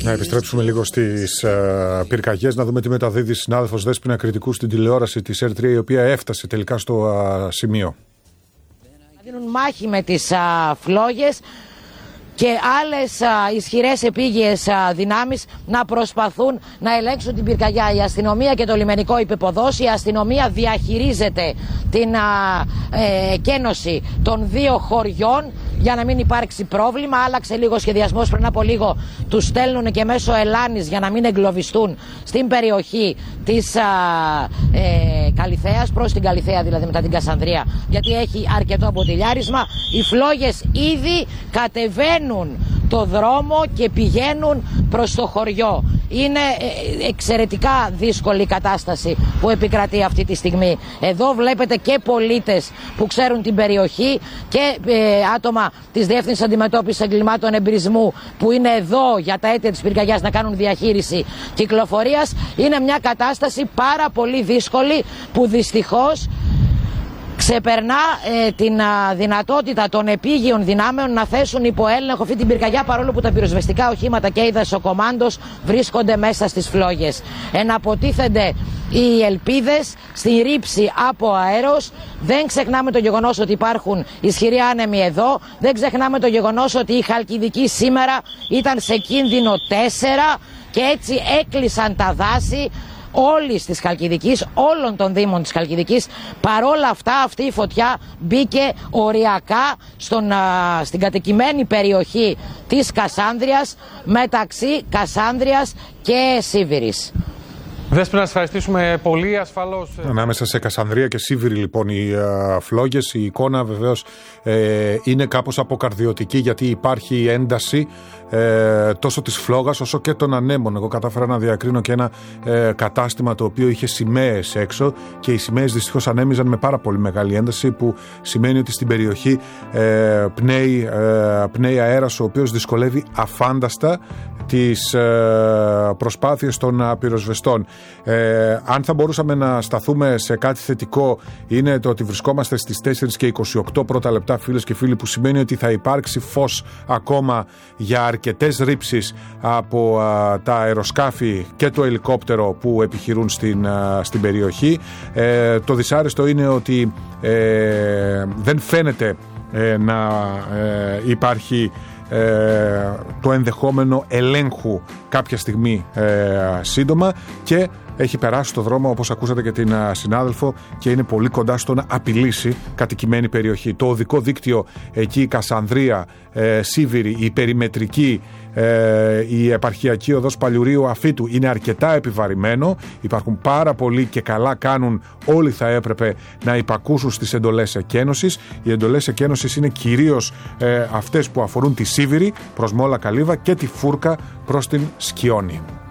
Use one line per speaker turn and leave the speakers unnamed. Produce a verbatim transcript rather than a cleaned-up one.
Να επιστρέψουμε λίγο στις uh, πυρκαγιές, να δούμε τι μεταδίδει συνάδελφος Δέσποινα Κρητικού στην τηλεόραση της Ερ τρία, η οποία έφτασε τελικά στο uh, σημείο.
Δίνουν μάχη με τις uh, φλόγες και άλλες α, ισχυρές επίγειες α, δυνάμεις να προσπαθούν να ελέγξουν την πυρκαγιά. Η αστυνομία και το λιμενικό υπεποδός, η αστυνομία διαχειρίζεται την α, ε, κένωση των δύο χωριών για να μην υπάρξει πρόβλημα. Άλλαξε λίγο σχεδιασμός, πριν από λίγο τους στέλνουν και μέσω ελάνης για να μην εγκλωβιστούν στην περιοχή της α, ε, Καλιθέας, προς την Καλιθέα δηλαδή μετά την Κασανδρία, γιατί έχει αρκετό μποτιλιάρισμα. Οι φλόγες ήδη κατεβαίνουν το δρόμο και πηγαίνουν προς το χωριό. Είναι εξαιρετικά δύσκολη η κατάσταση που επικρατεί αυτή τη στιγμή. Εδώ βλέπετε και πολίτες που ξέρουν την περιοχή και ε, άτομα της Διεύθυνσης Αντιμετώπισης Εγκλημάτων Εμπρισμού που είναι εδώ για τα αίτια της πυρκαγιάς να κάνουν διαχείριση κυκλοφορίας. Είναι μια κατάσταση πάρα πολύ δύσκολη που δυστυχώς ξεπερνά ε, την α, δυνατότητα των επίγειων δυνάμεων να θέσουν υπό έλεγχο αυτή την πυρκαγιά, παρόλο που τα πυροσβεστικά οχήματα και οι δασοκομάντος βρίσκονται μέσα στις φλόγες. Εναποτίθενται οι ελπίδες στη ρήψη από αέρος. Δεν ξεχνάμε το γεγονός ότι υπάρχουν ισχυροί άνεμοι εδώ. Δεν ξεχνάμε το γεγονός ότι η Χαλκιδική σήμερα ήταν σε κίνδυνο τέσσερα και έτσι έκλεισαν τα δάση όλης της Χαλκιδικής, όλων των δήμων της Χαλκιδικής. Παρόλα αυτά αυτή η φωτιά μπήκε οριακά στον, α, στην κατοικημένη περιοχή της Κασάνδριας, μεταξύ Κασάνδριας και Σίβηρης.
Δέσποινα, να σας ευχαριστήσουμε πολύ. Ασφαλώς.
Ανάμεσα σε Κασανδρία και Σίβηρη λοιπόν οι uh, φλόγες. Η εικόνα βεβαίως ε, είναι κάπως αποκαρδιωτική, γιατί υπάρχει ένταση ε, τόσο της φλόγας όσο και των ανέμων. Εγώ κατάφερα να διακρίνω και ένα ε, κατάστημα το οποίο είχε σημαίες έξω και οι σημαίες δυστυχώς ανέμιζαν με πάρα πολύ μεγάλη ένταση, που σημαίνει ότι στην περιοχή ε, πνέει, ε, πνέει αέρας ο οποίος δυσκολεύει αφάνταστα τις ε, προσπάθειες των πυροσβεστών. Ε, αν θα μπορούσαμε να σταθούμε σε κάτι θετικό, είναι το ότι βρισκόμαστε στις τέσσερις και είκοσι οκτώ πρώτα λεπτά, φίλες και φίλοι, που σημαίνει ότι θα υπάρξει φως ακόμα για αρκετές ρήψεις από α, τα αεροσκάφη και το ελικόπτερο που επιχειρούν στην, α, στην περιοχή. Ε, το δυσάρεστο είναι ότι ε, δεν φαίνεται ε, να ε, υπάρχει Ε, το ενδεχόμενο ελέγχου κάποια στιγμή ε, σύντομα, και έχει περάσει το δρόμο, όπως ακούσατε και την α, συνάδελφο, και είναι πολύ κοντά στο να απειλήσει κατοικημένη περιοχή. Το οδικό δίκτυο εκεί, Κασανδρία, ε, Σίβηρη, η περιμετρική, ε, η επαρχιακή οδός Παλιουρίου Αφήτου είναι αρκετά επιβαρημένο. Υπάρχουν πάρα πολλοί και καλά κάνουν, όλοι θα έπρεπε να υπακούσουν στις εντολές εκένωσης. Οι εντολές εκένωσης είναι κυρίως ε, αυτές που αφορούν τη Σίβηρη προς Μόλα Καλύβα και τη Φούρκα προς την Σκιώνη.